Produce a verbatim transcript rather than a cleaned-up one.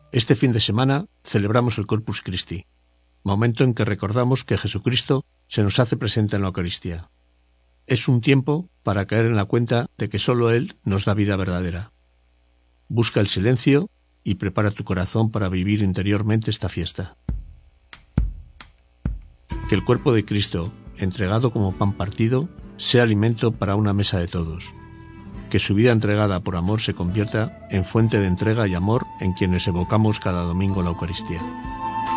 Este fin de semana celebramos el Corpus Christi, momento en que recordamos que Jesucristo se nos hace presente en la Eucaristía. Es un tiempo para caer en la cuenta de que solo Él nos da vida verdadera. Busca el silencio y prepara tu corazón para vivir interiormente esta fiesta. Que el cuerpo de Cristo, entregado como pan partido, sea alimento para una mesa de todos. Que su vida entregada por amor se convierta en fuente de entrega y amor en quienes evocamos cada domingo la Eucaristía.